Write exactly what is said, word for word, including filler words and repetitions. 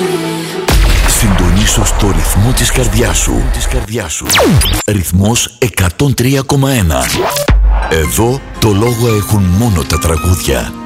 Συντονίσου στο ρυθμό της καρδιάς σου. Της καρδιάς σου. Ρυθμός εκατόν τρία κόμμα ένα. Εδώ το λόγο έχουν μόνο τα τραγούδια.